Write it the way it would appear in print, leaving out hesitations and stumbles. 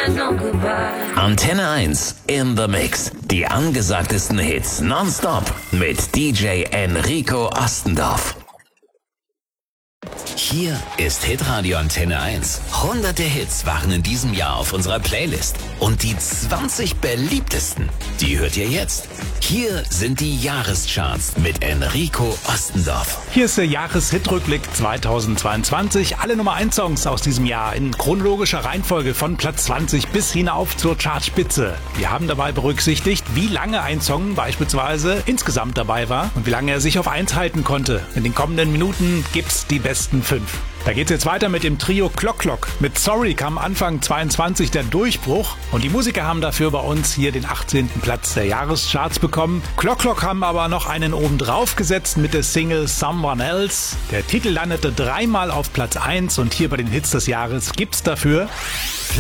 Antenne 1 in the Mix. Die angesagtesten Hits nonstop mit DJ Enrico Ostendorf. Hier ist Hitradio Antenne 1. Hunderte Hits waren in diesem Jahr auf unserer Playlist. Und die 20 beliebtesten, die hört ihr jetzt. Hier sind die Jahrescharts mit Enrico Ostendorf. Hier ist der Jahreshitrückblick 2022. Alle Nummer 1 Songs aus diesem Jahr in chronologischer Reihenfolge von Platz 20 bis hinauf zur Chartspitze. Wir haben dabei berücksichtigt, wie lange ein Song beispielsweise insgesamt dabei war und wie lange er sich auf 1 halten konnte. In den kommenden Minuten gibt's die besten 5. Da geht's jetzt weiter mit dem Trio Clock Clock. Mit Sorry kam Anfang 22 der Durchbruch und die Musiker haben dafür bei uns hier den 18. Platz der Jahrescharts bekommen. Clock Clock haben aber noch einen oben drauf gesetzt mit der Single Someone Else. Der Titel landete 3-mal auf Platz 1 und hier bei den Hits des Jahres gibt's dafür